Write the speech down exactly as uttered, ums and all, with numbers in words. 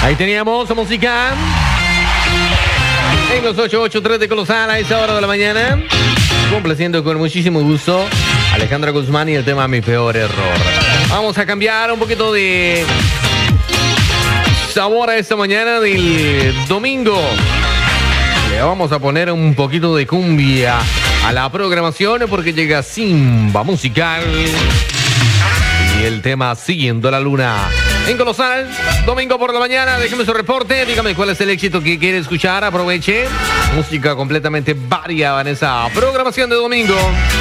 Ahí teníamos música en los ocho ochenta y tres de Colosal a esa hora de la mañana. Complaciendo con muchísimo gusto Alejandra Guzmán y el tema Mi Peor Error. Vamos a cambiar un poquito de sabor a esta mañana del domingo. Le vamos a poner un poquito de cumbia a la programación porque llega Simba Musical y el tema Siguiendo la Luna. En Colosal, domingo por la mañana, déjeme su reporte, dígame cuál es el éxito que quiere escuchar, aproveche. Música completamente variada en esa programación de domingo.